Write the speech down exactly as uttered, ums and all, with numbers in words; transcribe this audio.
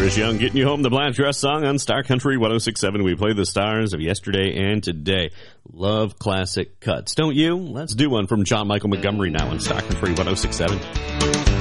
Chris Young getting you home, the Black Dress song on Star Country one oh six point seven. We play the stars of yesterday and today. Love classic cuts, don't you? Let's do one from John Michael Montgomery now on Star Country one oh six point seven.